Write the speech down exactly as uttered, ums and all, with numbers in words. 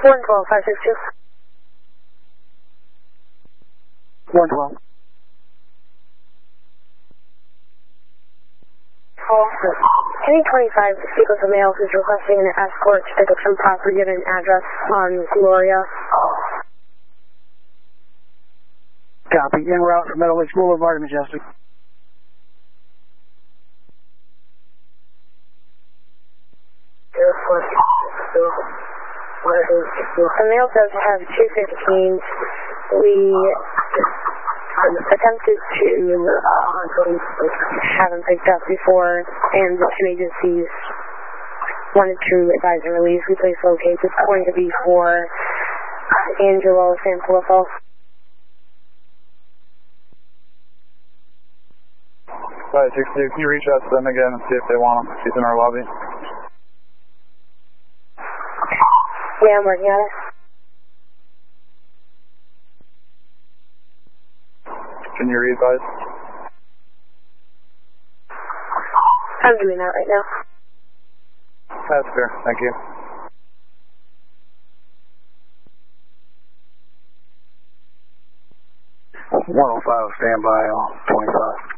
one twelve, five six two. one twelve. Kenny twenty-five, speak with a male who's requesting an escort to pick up some property at an address on Gloria. Copy. En route from Meadow Lakes Boulevard, Majestic. The male does have two fifteens. We attempted to have him picked up before, and the two agencies wanted to advise and release. We place locate. It's going to be for Angelo Sanfilippo. five six two, can you reach out to them again and see if they want him? He's in our lobby. Yeah, I'm working on it. Can you re-advise? I'm doing that right now. That's fair, thank you. one oh five, standby on twenty-five.